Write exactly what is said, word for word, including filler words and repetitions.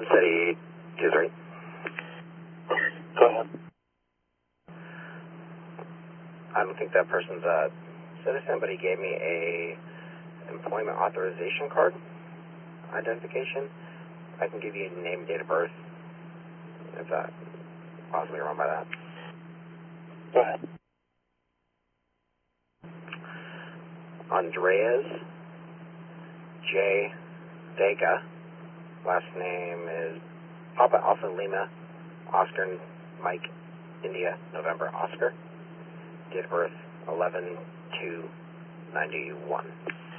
City two three. Go ahead. I don't think that person's a citizen, but he gave me a employment authorization card identification. I can give you name and date of birth, if that possibly wrong by that. Go ahead. Andreas J. Vega. Last name is Papa Alpha Lima Oscar Mike India November Oscar. Date of birth eleven two ninety-one.